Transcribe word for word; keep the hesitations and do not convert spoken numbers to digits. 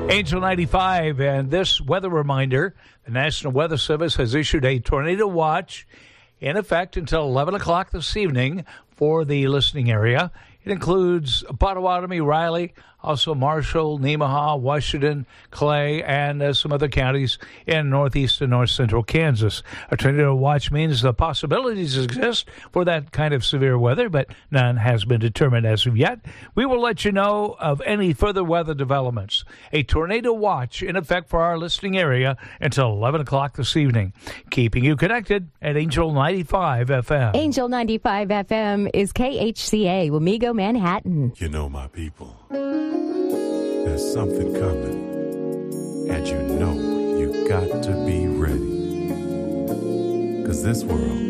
Angel ninety-five, and this weather reminder, the National Weather Service has issued a tornado watch in effect until eleven o'clock this evening for the listening area. It includes Potawatomi, Riley, also Marshall, Nemaha, Washington, Clay, and uh, some other counties in northeast and north central Kansas. A tornado watch means the possibilities exist for that kind of severe weather, but none has been determined as of yet. We will let you know of any further weather developments. A tornado watch in effect for our listening area until eleven o'clock this evening. Keeping you connected at Angel ninety-five F M. Angel ninety-five F M is K H C A, Wamego, Manhattan. You know, my people, there's something coming, and you know you got to be ready. 'Cause this world